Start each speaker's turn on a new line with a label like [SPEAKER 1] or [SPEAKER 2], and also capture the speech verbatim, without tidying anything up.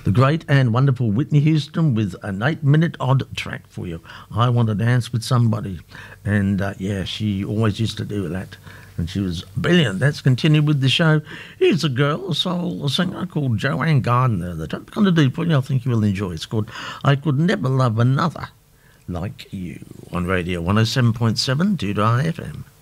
[SPEAKER 1] the great and wonderful Whitney Houston with an eight-minute odd track for you. I Want to Dance with Somebody. And, uh, yeah, she always used to do that. And she was brilliant. Let's continue with the show. Here's a girl, a soul singer called Joanne Gardner. The top kind of do for you, I think you will enjoy. It's called I Could Never Love Another Like You on Radio one oh seven point seven Doodah F M.